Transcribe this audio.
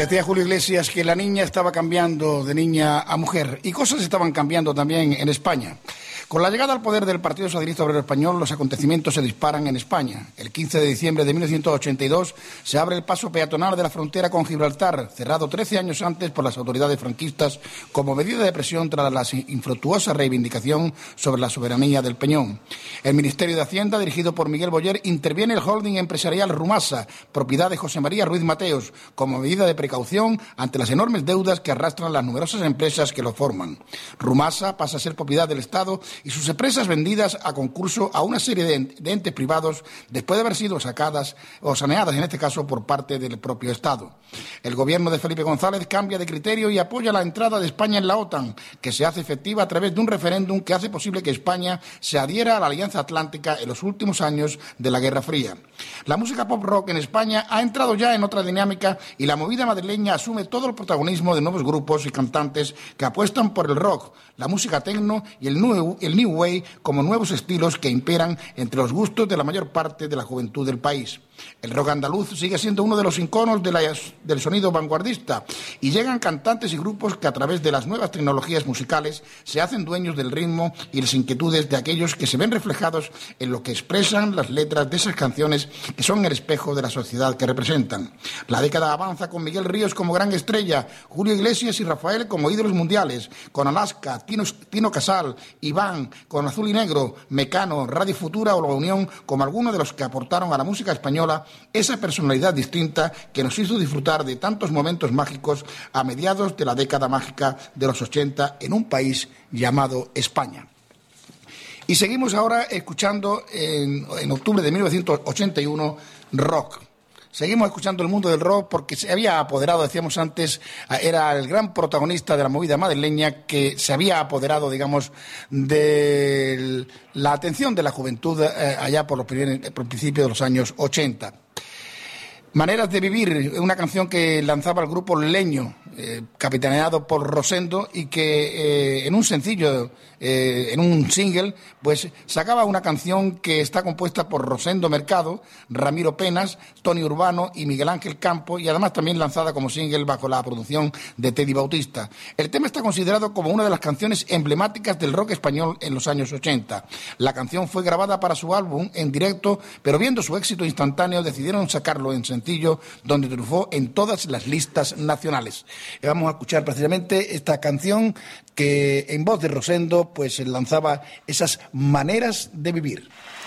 Decía Julio Iglesias que la niña estaba cambiando de niña a mujer y cosas estaban cambiando también en España. Con la llegada al poder del Partido Socialista Obrero Español, los acontecimientos se disparan en España. El 15 de diciembre de 1982 se abre el paso peatonal de la frontera con Gibraltar, cerrado 13 años antes por las autoridades franquistas como medida de presión tras la infructuosa reivindicación sobre la soberanía del Peñón. El Ministerio de Hacienda, dirigido por Miguel Boyer, interviene el holding empresarial Rumasa, propiedad de José María Ruiz Mateos, como medida de precaución ante las enormes deudas que arrastran las numerosas empresas que lo forman. Rumasa pasa a ser propiedad del Estado y sus empresas vendidas a concurso a una serie de entes privados después de haber sido sacadas o saneadas, en este caso, por parte del propio Estado. El gobierno de Felipe González cambia de criterio y apoya la entrada de España en la OTAN, que se hace efectiva a través de un referéndum que hace posible que España se adhiera a la Alianza Atlántica en los últimos años de la Guerra Fría. La música pop rock en España ha entrado ya en otra dinámica y la movida madrileña asume todo el protagonismo de nuevos grupos y cantantes que apuestan por el rock, la música techno y el New Wave como nuevos estilos que imperan entre los gustos de la mayor parte de la juventud del país. El rock andaluz sigue siendo uno de los iconos del sonido vanguardista y llegan cantantes y grupos que a través de las nuevas tecnologías musicales se hacen dueños del ritmo y las inquietudes de aquellos que se ven reflejados en lo que expresan las letras de esas canciones que son el espejo de la sociedad que representan. La década avanza con Miguel Ríos como gran estrella, Julio Iglesias y Rafael como ídolos mundiales, con Alaska, Tino Casal, Iván, con Azul y Negro, Mecano, Radio Futura o La Unión como algunos de los que aportaron a la música española esa personalidad distinta que nos hizo disfrutar de tantos momentos mágicos a mediados de la década mágica de los 80 en un país llamado España. Y seguimos ahora escuchando en octubre de 1981 rock. Seguimos escuchando el mundo del rock porque se había apoderado, decíamos antes, era el gran protagonista de la movida madrileña que se había apoderado, digamos, de la atención de la juventud allá por principios de los años 80. Maneras de vivir, una canción que lanzaba el grupo Leño, capitaneado por Rosendo, y que en un sencillo, en un single, pues sacaba una canción que está compuesta por Rosendo Mercado, Ramiro Penas, Tony Urbano y Miguel Ángel Campo, y además también lanzada como single bajo la producción de Teddy Bautista. El tema está considerado como una de las canciones emblemáticas del rock español en los años 80. La canción fue grabada para su álbum en directo, pero viendo su éxito instantáneo decidieron sacarlo en sencillo, donde triunfó en todas las listas nacionales. Vamos a escuchar precisamente esta canción que en voz de Rosendo pues lanzaba esas maneras de vivir.